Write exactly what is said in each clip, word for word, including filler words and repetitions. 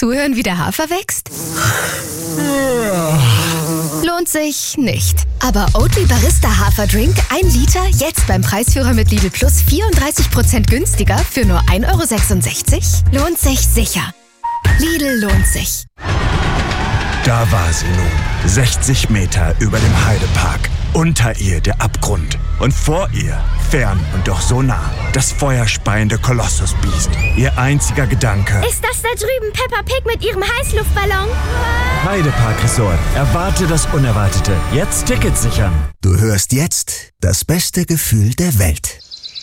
zuhören, wie der Hafer wächst? Lohnt sich nicht. Aber Oatly Barista Haferdrink, ein Liter, jetzt beim Preisführer mit Lidl Plus vierunddreißig Prozent günstiger für nur ein Euro sechsundsechzig? Lohnt sich sicher. Lidl lohnt sich. Da war sie nun, sechzig Meter über dem Heidepark. Unter ihr der Abgrund und vor ihr, fern und doch so nah, das feuerspeiende Kolossusbiest. Ihr einziger Gedanke: Ist das da drüben Peppa Pig mit ihrem Heißluftballon? Heidepark Resort. Erwarte das Unerwartete. Jetzt Tickets sichern. Du hörst jetzt das beste Gefühl der Welt.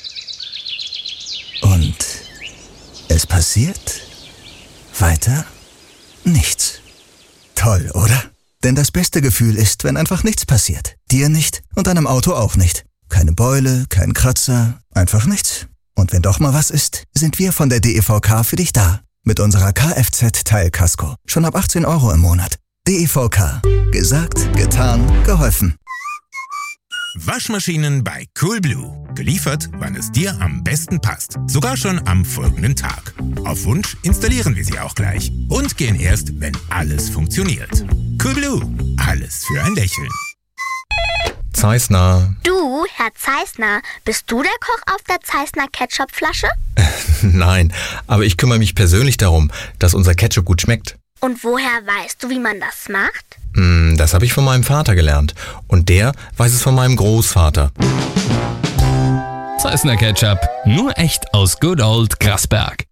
Und es passiert weiter nichts. Toll, oder? Denn das beste Gefühl ist, wenn einfach nichts passiert. Dir nicht und deinem Auto auch nicht. Keine Beule, kein Kratzer, einfach nichts. Und wenn doch mal was ist, sind wir von der D E V K für dich da. Mit unserer Kfz-Teilkasko. Schon ab achtzehn Euro im Monat. D E V K. Gesagt, getan, geholfen. Waschmaschinen bei Coolblue. Geliefert, wann es dir am besten passt. Sogar schon am folgenden Tag. Auf Wunsch installieren wir sie auch gleich. Und gehen erst, wenn alles funktioniert. Coolblue. Alles für ein Lächeln. Zeissner. Du, Herr Zeissner, bist du der Koch auf der Zeissner Ketchupflasche? Nein, aber ich kümmere mich persönlich darum, dass unser Ketchup gut schmeckt. Und woher weißt du, wie man das macht? Mm, das habe ich von meinem Vater gelernt. Und der weiß es von meinem Großvater. Zeissner Ketchup. Nur echt aus Good Old Grasberg.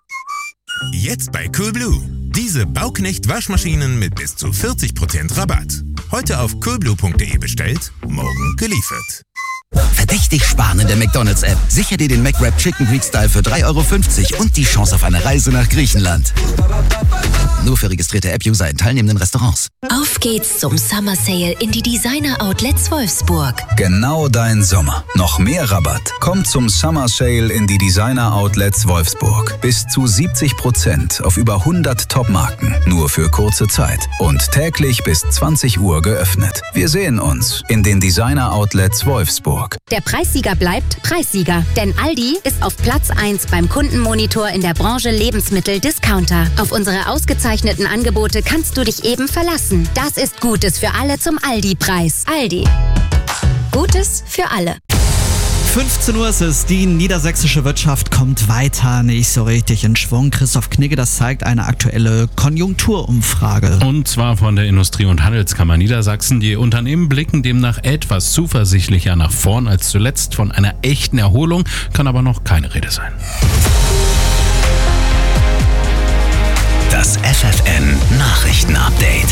Jetzt bei Coolblue. Diese Bauknecht-Waschmaschinen mit bis zu vierzig Prozent Rabatt. Heute auf coolblue punkt de bestellt, morgen geliefert. Verdächtig sparen in der McDonald's-App. Sicher dir den McWrap Chicken Greek Style für drei Euro fünfzig und die Chance auf eine Reise nach Griechenland. Nur für registrierte App-User in teilnehmenden Restaurants. Auf geht's zum Summer Sale in die Designer Outlets Wolfsburg. Genau dein Sommer. Noch mehr Rabatt. Komm zum Summer Sale in die Designer Outlets Wolfsburg. Bis zu siebzig Prozent auf über hundert Top-Marken. Nur für kurze Zeit. Und täglich bis zwanzig Uhr geöffnet. Wir sehen uns in den Designer Outlets Wolfsburg. Der Preissieger bleibt Preissieger. Denn Aldi ist auf Platz eins beim Kundenmonitor in der Branche Lebensmittel-Discounter. Auf unsere ausgezeichneten Angebote kannst du dich eben verlassen. Das ist Gutes für alle zum Aldi-Preis. Aldi. Gutes für alle. fünfzehn Uhr ist es, die niedersächsische Wirtschaft kommt weiter nicht so richtig in Schwung. Christoph Knigge, das zeigt eine aktuelle Konjunkturumfrage. Und zwar von der Industrie- und Handelskammer Niedersachsen. Die Unternehmen blicken demnach etwas zuversichtlicher nach vorn als zuletzt. Von einer echten Erholung kann aber noch keine Rede sein. Das F F N Nachrichtenupdate.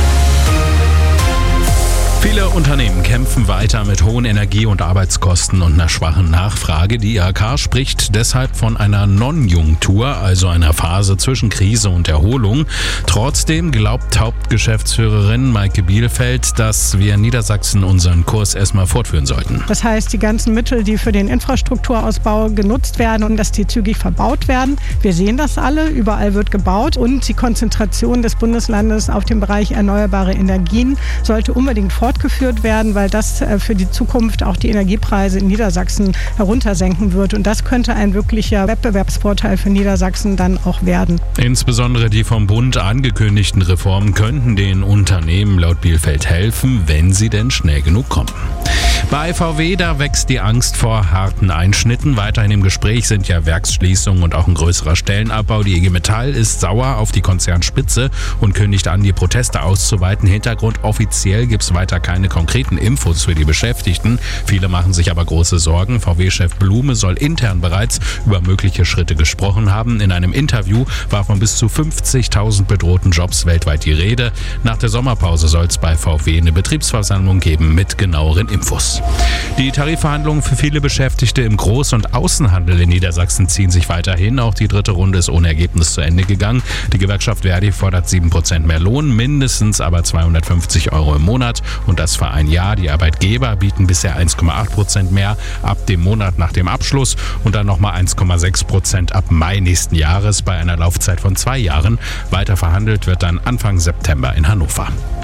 Viele Unternehmen kämpfen weiter mit hohen Energie- und Arbeitskosten und einer schwachen Nachfrage. Die I H K spricht deshalb von einer Non-Junktur, also einer Phase zwischen Krise und Erholung. Trotzdem glaubt Hauptgeschäftsführerin Maike Bielfeld, dass wir in Niedersachsen unseren Kurs erstmal fortführen sollten. Das heißt, die ganzen Mittel, die für den Infrastrukturausbau genutzt werden und dass die zügig verbaut werden. Wir sehen das alle, überall wird gebaut und die Konzentration des Bundeslandes auf den Bereich erneuerbare Energien sollte unbedingt fortgeführt fortgeführt werden, weil das für die Zukunft auch die Energiepreise in Niedersachsen heruntersenken wird. Und das könnte ein wirklicher Wettbewerbsvorteil für Niedersachsen dann auch werden. Insbesondere die vom Bund angekündigten Reformen könnten den Unternehmen laut Bielfeld helfen, wenn sie denn schnell genug kommen. Bei V W, da wächst die Angst vor harten Einschnitten. Weiterhin im Gespräch sind ja Werksschließungen und auch ein größerer Stellenabbau. Die I G Metall ist sauer auf die Konzernspitze und kündigt an, die Proteste auszuweiten. Hintergrund: offiziell gibt es weiter keine konkreten Infos für die Beschäftigten. Viele machen sich aber große Sorgen. V W-Chef Blume soll intern bereits über mögliche Schritte gesprochen haben. In einem Interview war von bis zu fünfzigtausend bedrohten Jobs weltweit die Rede. Nach der Sommerpause soll es bei V W eine Betriebsversammlung geben mit genaueren Infos. Die Tarifverhandlungen für viele Beschäftigte im Groß- und Außenhandel in Niedersachsen ziehen sich weiterhin. Auch die dritte Runde ist ohne Ergebnis zu Ende gegangen. Die Gewerkschaft Verdi fordert sieben Prozent mehr Lohn, mindestens aber zweihundertfünfzig Euro im Monat. Und das für ein Jahr. Die Arbeitgeber bieten bisher eins Komma acht Prozent mehr ab dem Monat nach dem Abschluss und dann nochmal eins Komma sechs Prozent ab Mai nächsten Jahres bei einer Laufzeit von zwei Jahren. Weiter verhandelt wird dann Anfang September in Hannover.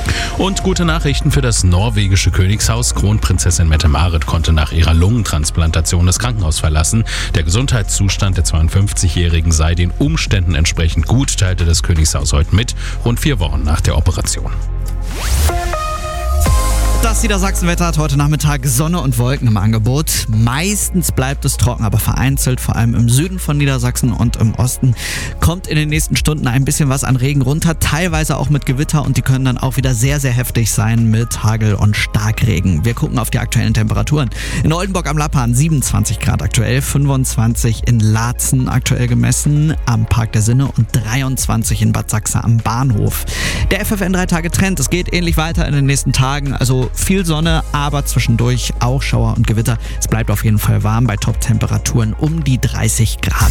Und gute Nachrichten für das norwegische Königshaus. Kronprinzessin Mette-Marit konnte nach ihrer Lungentransplantation das Krankenhaus verlassen. Der Gesundheitszustand der zweiundfünfzigjährigen sei den Umständen entsprechend gut, teilte das Königshaus heute mit, rund vier Wochen nach der Operation. Das Niedersachsenwetter hat heute Nachmittag Sonne und Wolken im Angebot. Meistens bleibt es trocken, aber vereinzelt, vor allem im Süden von Niedersachsen und im Osten, kommt in den nächsten Stunden ein bisschen was an Regen runter, teilweise auch mit Gewitter, und die können dann auch wieder sehr, sehr heftig sein mit Hagel und Starkregen. Wir gucken auf die aktuellen Temperaturen. In Oldenburg am Lappan siebenundzwanzig Grad aktuell, fünfundzwanzig in Laatzen aktuell gemessen am Park der Sinne und dreiundzwanzig in Bad Sachsa am Bahnhof. Der F F N drei Tage Trend, es geht ähnlich weiter in den nächsten Tagen, also viel Sonne, aber zwischendurch auch Schauer und Gewitter. Es bleibt auf jeden Fall warm bei Top-Temperaturen um die dreißig Grad.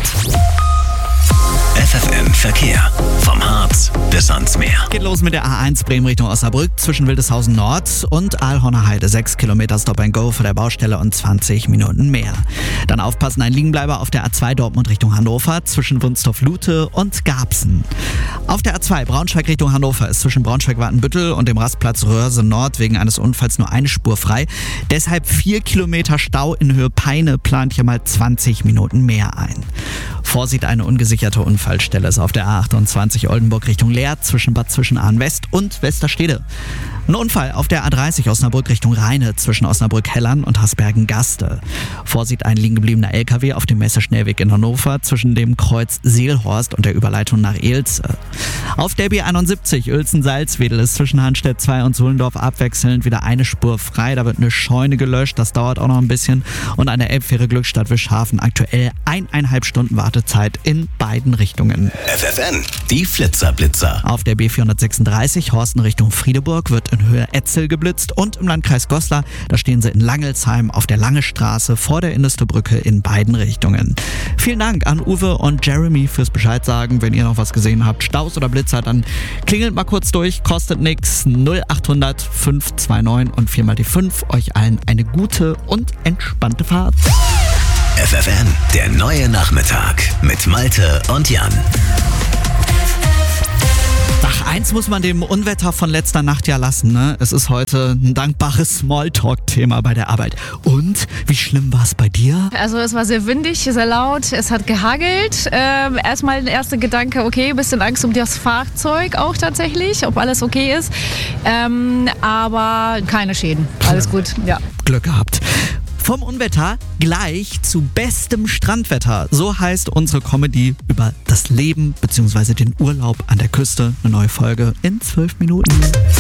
F F N Verkehr. Vom Harz bis ans Meer. Geht los mit der A eins Bremen Richtung Osnabrück zwischen Wildeshausen Nord und Aalhorner Heide. sechs Kilometer Stop and Go vor der Baustelle und zwanzig Minuten mehr. Dann aufpassen, ein Liegenbleiber auf der A zwei Dortmund Richtung Hannover zwischen Wunstorf-Lute und Garbsen. Auf der A zwei Braunschweig Richtung Hannover ist zwischen Braunschweig-Wartenbüttel und dem Rastplatz Röhrse Nord wegen eines Unfalls nur eine Spur frei. Deshalb vier Kilometer Stau in Höhe Peine, plant hier mal zwanzig Minuten mehr ein. Vorsicht, eine ungesicherte Unfallstelle ist auf der A achtundzwanzig Oldenburg Richtung Leer zwischen Bad Zwischenahn West und Westerstede. Ein Unfall auf der A dreißig Osnabrück Richtung Rheine zwischen Osnabrück-Hellern und Hasbergen-Gaste. Vorsicht, ein liegen gebliebener L K W auf dem Messeschnellweg in Hannover zwischen dem Kreuz Seelhorst und der Überleitung nach Elze. Auf der B einundsiebzig Uelzen-Salzwedel ist zwischen Hanstedt zwei und Suhlendorf abwechselnd wieder eine Spur frei. Da wird eine Scheune gelöscht, das dauert auch noch ein bisschen. Und an der Elbfähre Glückstadt-Wischhafen aktuell eineinhalb Stunden Wartezeit in beiden Richtungen. F F N, die Flitzer-Blitzer. Auf der B vierhundertsechsunddreißig Horsten Richtung Friedeburg wird in Höhe Etzel geblitzt, und im Landkreis Goslar, da stehen sie in Langelsheim auf der Lange Straße vor der Innisterbrücke in beiden Richtungen. Vielen Dank an Uwe und Jeremy fürs Bescheid sagen. Wenn ihr noch was gesehen habt, Staus oder Blitzer, dann klingelt mal kurz durch, kostet nix. null achthundert fünf zwei neun und viermal die fünf. Euch allen eine gute und entspannte Fahrt. F F N, der neue Nachmittag mit Malte und Jan. Ach, eins muss man dem Unwetter von letzter Nacht ja lassen, ne? Es ist heute ein dankbares Smalltalk-Thema bei der Arbeit. Und, wie schlimm war es bei dir? Also es war sehr windig, sehr laut, es hat gehagelt. Ähm, erstmal der erste Gedanke, okay, ein bisschen Angst um das Fahrzeug auch tatsächlich, ob alles okay ist. Ähm, aber keine Schäden, alles gut, ja. Glück gehabt. Vom Unwetter gleich zu bestem Strandwetter. So heißt unsere Comedy über das Leben bzw. den Urlaub an der Küste. Eine neue Folge in zwölf Minuten.